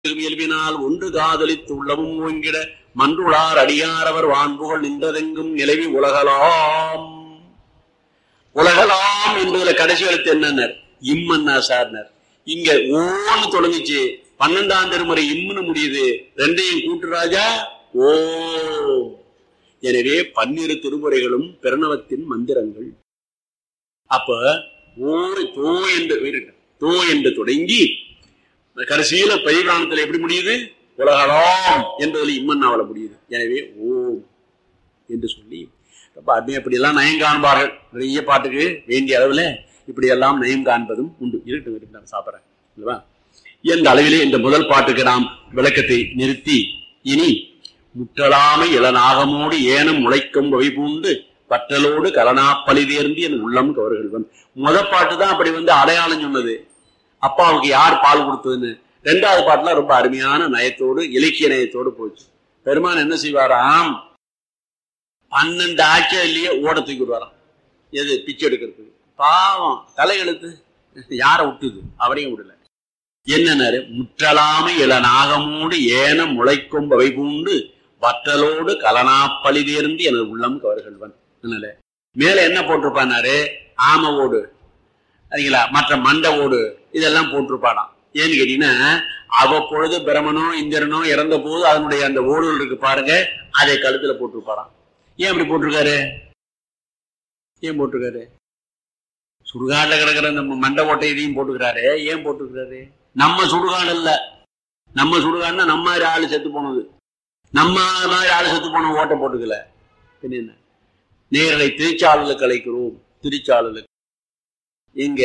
இயல்பினால் ஒன்று காதலித்து உள்ளமும் ஓங்கிட மன்றுளார் அடியாரவர் வான்புகள் நின்றதெங்கும் நிலவி உலகலாம். உலகலாம் என்பதுல கடைசி எழுத்து என்னன்னர்? இம்மன்னா சார்னர். இங்க ஓன்னு தொடங்குச்சு, 12ஆம் திருமுறை இம்முன்னு முடியுது, ரெண்டையும் கூட்டு ராஜா ஓ. எனவே 12 திருமுறைகளும் பிரணவத்தின் மந்திரங்கள். அப்ப தோ என்று தொடங்கி கடைசியில பரிபிராணத்துல எப்படி முடியுது? உலகலாம் என்பதில் இம்மன்னாவல முடியுது. எனவே ஓம் என்று சொல்லி ரொம்ப அருமையா இப்படி எல்லாம் நயம் காண்பார்கள். நிறைய பாட்டுக்கு வேண்டிய அளவுல இப்படி எல்லாம் நயம் காண்பதும் உண்டு. இருட்டு நான் சாப்பிட்றேன் இல்லவா என்ற அளவிலே இந்த முதல் பாட்டுக்கு நாம் விளக்கத்தை நிறுத்தி, இனி முற்றலாமை இளநாகமோடு ஏனம் முளைக்கும் வகை பூண்டு பற்றலோடு கலனாப்பலி தேர்ந்து என் உள்ளம் கவர்கள். முதல் பாட்டு தான் அப்படி அடையாளம் சொன்னது, அப்பாவுக்கு யார் பால் கொடுத்ததுன்னு. 2வது பாட்டுல ரொம்ப அருமையான நயத்தோடு இலக்கிய நயத்தோடு போச்சு. பெருமான் என்ன செய்வாராம்? 12 ஆட்சியிலேயே ஓட தூக்கி விடுவாராம். எது? பிச்சை எடுக்கிறதுக்கு. பாவம் தலையெழுத்து யார விட்டுது? அவரையும் விடல. என்னன்னாரு? முற்றலாமை இளநாகமோடு ஏன முளைக்கும் வகை பூண்டு வற்றலோடு கலனாப்பலி தேர்ந்து எனது உள்ளம் கவர்கள்வன். மேல என்ன போட்டிருப்பாரு? ஆம ஓடு, சரிங்களா, மற்ற மண்ட ஓடு, இதெல்லாம் போட்டிருப்பாடாம். ஏன்னு கேட்டீங்கன்னா, அவ்வப்பொழுது பிரமனோ இந்திரனோ இறந்த போது அதனுடைய அந்த ஓடுகள் இருக்கு பாருங்க, அதை கழுத்துல போட்டிருப்பாராம். ஏன் அப்படி போட்டிருக்காரு? ஏன் போட்டிருக்காரு? சுடுகாடுல கிடக்கிற அந்த மண்ட ஓட்டை இதையும் போட்டுக்கிறாரு. ஏன் போட்டுக்கிறாரு? நம்ம சுடுகாடு இல்ல, நம்ம சுடுகாடுனா நம்ம மாதிரி ஆளு செத்து போனது, நம்ம மாதிரி ஆளு செத்து போன ஓட்டை போட்டுக்கல. என்ன நேரலை திருச்சாளலுக்கு அழைக்கிறோம். திருச்சாளலுக்கு எங்க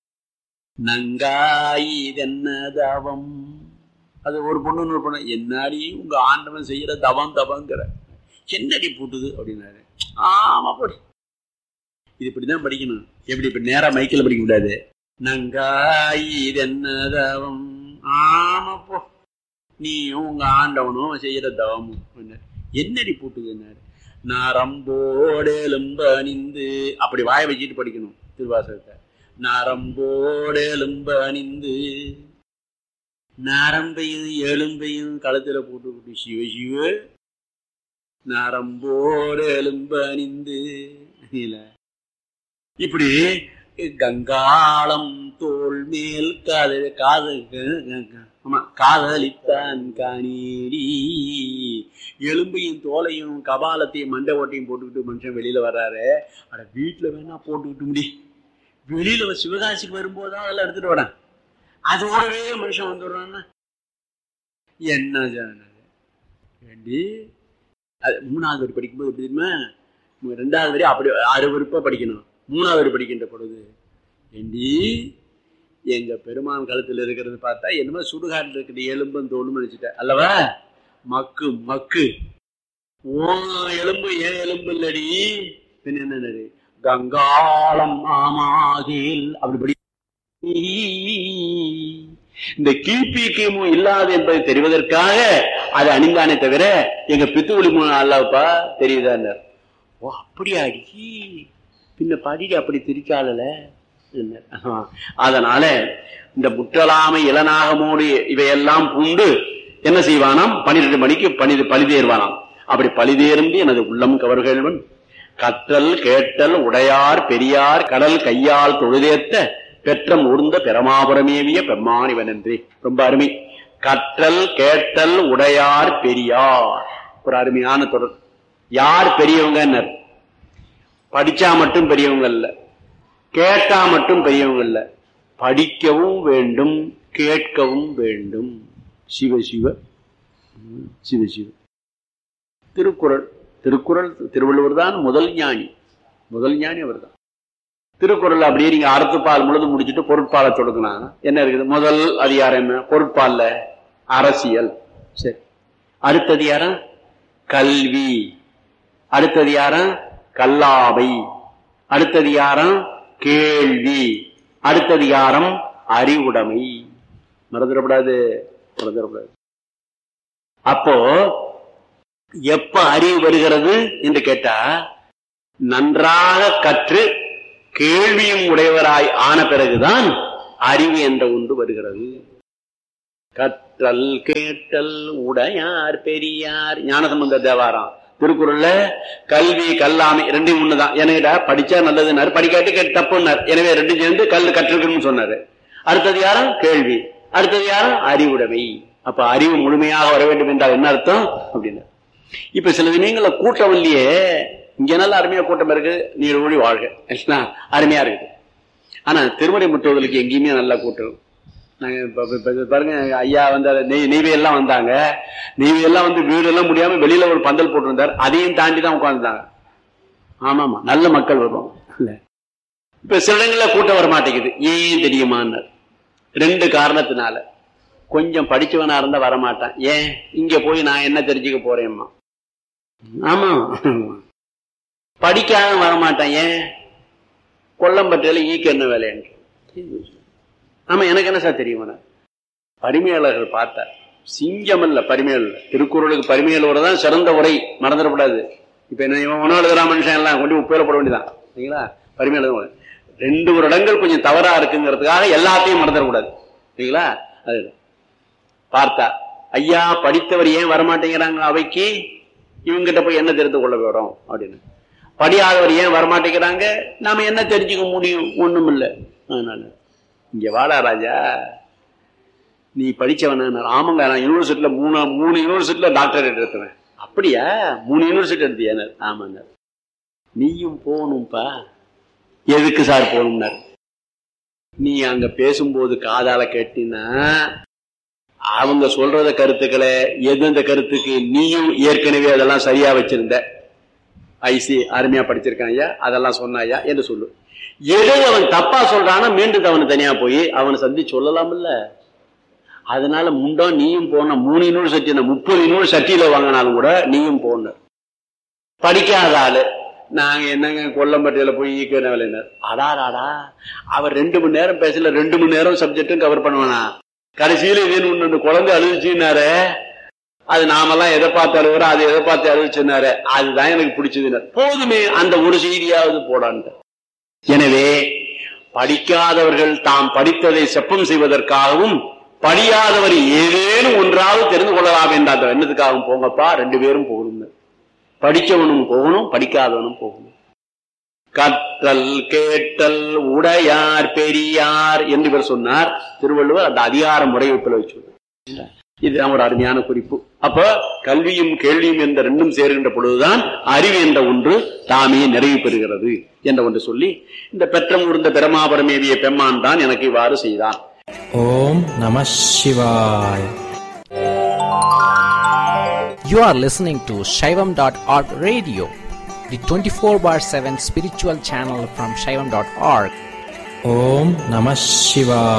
நங்காயிதென்ன தவம், அது ஒரு பொண்ணு என்னாடி உங்க ஆண்டவன் செய்யற தவம் தவங்கிற என்னடி பூட்டுது அப்படின்னாரு. ஆமா போடி, இது இப்படிதான் படிக்கணும். எப்படி இப்ப நேரா மைக்கில் படிக்க கூடாது. நங்காயிதென்ன தவம், ஆமா போ நீ உங்க ஆண்டவனும் செய்யற தவமும் என்னடி பூட்டுதுன்னாரு. நரம்போடெலும்ப அணிந்து, அப்படி வாய வச்சுட்டு படிக்கணும் திருவாசகத்தை. நரம்போடு எலும்பு அணிந்து, நரம்பையும் எலும்பையும் களத்துல போட்டு சிவ சிவ நரம்போடு எலும்பு அணிந்து. இப்படி கங்காளம் தோல் மேல் காதலித்தான் காணீடி. எலும்பையும் தோலையும் கபாலத்தையும் மண்டை ஓட்டையும் போட்டுக்கிட்டு மனுஷன் வெளியில வர்றாரு. அட வீட்டுல வேணா போட்டுக்கிட்டு முடி, வெளியில சிவகாசிக்கு வரும்போதுதான் அதெல்லாம் எடுத்துட்டு வரேன். அதோடவே மனுஷன் வந்துடுறான்னா என்ன வேண்டி? அது 3வது வரி படிக்கும்போது எப்படி தெரியுமா? 2வது வரி அப்படி அருவருப்பா படிக்கணும். 3வது வரி படிக்கின்ற பொழுது ஏண்டி எங்க பெருமான் கழுத்துல இருக்கிறது பார்த்தா என்னமோ சுடுகாட்டில் இருக்கிற எலும்பும் தோலும் நினைச்சிட்ட அல்லவா? மக்கு மக்கு ஓ எலும்பு ஏன் எலும்பு இல்லடி, பின் என்ன கங்காளம் ஆமாகில் அப்படி. இந்த கிபி கிமு இல்லாது என்பதை தெரிவதற்காக அது அணிந்தானே தவிர எங்க பித்துவலி அல்லப்பா தெரியுதா? ஓ அப்படியா அடி, பின்ன படிக்க அப்படி திரிச்சாளல. அதனால இந்த முற்றலாமை இளநாகமோடு இவையெல்லாம் பூண்டு என்ன செய்வானாம்? 12 மணிக்கு பழிதேர்வானாம். அப்படி பழிதேர்ந்து எனது உள்ளம் கவர்கள்வன். கற்றல் கேட்டல் உடையார் பெரியார் கடல் கையால் தொழுதேத்த பெற்றம் ஊர்ந்த பெருமாபுரமேவிய பெம்மான் இவன் என்று. ரொம்ப அருமை. கற்றல் கேட்டல் உடையார் பெரியார், ஒரு அருமையான தொடர். யார் பெரியவங்க? படிச்சா மட்டும் பெரியவங்க இல்ல, கேட்டா மட்டும் பெரியவங்க இல்ல, படிக்கவும் வேண்டும் கேட்கவும் வேண்டும். சிவ சிவ சிவ சிவ. திருக்குறள் திருவள்ளுவர் தான் முதல் ஞானி அவர் தான். திருக்குறள் அப்படியே நீங்க அறத்துப்பால் முழுது முடிச்சுட்டு பொருட்பாலை தொடங்கினா என்ன இருக்குது? முதல் அதிகாரம் என்ன? பொருட்பால்ல அரசியல். சரி, அடுத்த அதிகாரம் கல்வி, அடுத்த அதிகாரம் கல்லாவை, அடுத்த அதிகாரம் கேள்வி, அடுத்த அதிகாரம் அறிவுடைமை. மறந்துடக்கூடாது. அப்போ எப்ப அறிவு வருகிறது என்று கேட்டா, நன்றாக கற்று கேள்வியும் உடையவராய் ஆன பிறகுதான் அறிவு என்ற ஒன்று வருகிறது. கற்றல் கேட்டல் உடையார் பெரியார். ஞானசம்பந்த தேவாரம் திருக்குறள்ல கல்வி கல்லாமை ரெண்டையும் ஒண்ணுதான். எனக்கிட்ட படிச்சா நல்லதுன்னாரு, படிக்காட்டி தப்புன்னாரு. எனவே ரெண்டும் சேர்ந்து கற்றுக்கணும்னு சொன்னாரு. அடுத்தது யாரும் கேள்வி, அடுத்தது யாரும் அறிவுடைமை. அப்ப அறிவு முழுமையாக வர வேண்டும் என்றால் என்ன அர்த்தம் அப்படின்னா, இப்ப சில தினங்கள கூட்டம் இல்லையே, இங்க நல்லா அருமையா கூட்டம் இருக்கு, நீர் ஒளி வாழ்க அருமையா இருக்குது. ஆனா திருமறை முற்றுவதற்கு எங்கேயுமே நல்லா கூட்டம். நாங்க பாருங்க, ஐயா வந்து நெய்வேலியெல்லாம் வந்தாங்க. நெய்வேலியெல்லாம் வந்து வீடு எல்லாம் முடியாம வெளியில ஒரு பந்தல் போட்டிருந்தார், அதையும் தாண்டி தான் உட்காந்துட்டாங்க. ஆமாமா, நல்ல மக்கள் வருவாங்க. இப்ப சில இடங்கள்ல கூட்டம் வர மாட்டேங்குது. ஏன் தெரியுமான்னு, ரெண்டு காரணத்தினால. கொஞ்சம் படிச்சவனா இருந்தா வரமாட்டான். ஏன், இங்க போய் நான் என்ன தெரிஞ்சுக்க போறேம்மா. ஆமா, படிக்காத வரமாட்டான். ஏன், கொல்லம்பட்டியில ஈக்கு என்ன வேலைன்னு. ஆமா, எனக்கு என்ன சார் தெரியுமா. பரிமையாளர்கள் பார்த்தார், சிங்கம் இல்ல பரிமையாளர். திருக்குறளுக்கு பரிமையாளர் சிறந்த உரை, மறந்துடக்கூடாது. இப்ப என்ன உணவு எழுதுறா மனுஷன் எல்லாம் கொண்டு உப்பையில போட வேண்டியதான் சரிங்களா. பரிமையாளர் 2 வருடங்கள் கொஞ்சம் தவறா இருக்குங்கிறதுக்காக எல்லாத்தையும் மறந்துடக்கூடாது சரிங்களா. அது பார்த்தா ஐயா படித்தவர் ஏன் வரமாட்டேங்கிறாங்க அவைக்கு, இவங்கிட்ட போய் என்ன தெரிந்து கொள்ள போறோம் அப்படின்னு. படியாதவர் ஏன் வரமாட்டேங்கிறாங்க, நாம என்ன தெரிஞ்சுக்க முடியும், ஒண்ணும் இல்லை. அதனால இங்க வாடா ராஜா, நீ படிச்சவன. ஆமாங்க, நான் யூனிவர்சிட்டியில 3 யூனிவர்சிட்டியில டாக்டரேட் எடுத்துவேன். அப்படியா, 3 யூனிவர்சிட்டி எடுத்தியா? ஆமாங்க. நீயும் போகணும்பா. எதுக்கு சார் போகணும்னாரு. நீ அங்க பேசும்போது காதால கேட்டினா அவங்க சொல்றத கருத்துக்களை எந்தெந்த கருத்துக்கு நீயும் ஏற்கனவே அதெல்லாம் சரியா வச்சிருந்த, ஐசி அருமையா படிச்சிருக்கான் ஐயா, அதெல்லாம் சொன்னாயா என்று சொல்லு. எது அவன் தப்பா சொல்றானா மீண்டும் அவனு தனியா போய் அவனை சந்தி சொல்லலாம்ல. அதனால முண்டா நீயும் போன 3 யூனிவர்சிட்டி 30 யூனிவர்சிட்டியில வாங்கினாலும் கூட நீயும் போன. படிக்காத ஆளு நாங்க என்னங்க கொல்லம்பட்டியில போய் ஈக்கிற வேலையினர். அடாராடா, அவர் 2 மணி நேரம் பேசல, 2 மணி நேரம் சப்ஜெக்டும் கவர் பண்ணுவானா. கடைசியில இது குழந்தை அழுதுச்சுன்னாரு, அது நாமெல்லாம் எதை பார்த்து அழுகுறோம், அது எதை பார்த்து அழுதுச்சுன்னாரு. அதுதான் எனக்கு பிடிச்சது. போதுமே, அந்த ஒரு செய்தியாவது போடான்ட்டு. எனவே படிக்காதவர்கள் தாம் படித்ததை செப்பம் செய்வதற்காகவும், படியாதவர் ஏதேனும் ஒன்றாவது தெரிந்து கொள்ளலாம் என்ற அந்த எண்ணத்துக்காகவும் போங்கப்பா, 2 பேரும் போகணும். படிச்சவனும் போகணும், படிக்காதவனும் போகணும். கற்றல் கேட்டல் உடையார் பெரியார் என்று இவர் சொன்னார். திருவள்ளுவர் அந்த அதிகார முறையீட்டில் வச்சு. இதுதான் ஒரு அருமையான குறிப்பு. அப்ப கல்வியும் கேள்வியும் என்ற 2ம் சேர்கின்ற பொழுதுதான் அறிவு என்ற ஒன்று தாமே நிறைவு பெறுகிறது என்ற ஒன்று சொல்லி, இந்த பெற்றம் உருந்த பெருமாபரமேவிய பெம்மான் தான் எனக்கு இவ்வாறு செய்தான். ஓம் நம சிவாய். You are listening to Shaivam.org radio, the 24/7 spiritual channel from Shaivam.org. Om Namah Shivaya.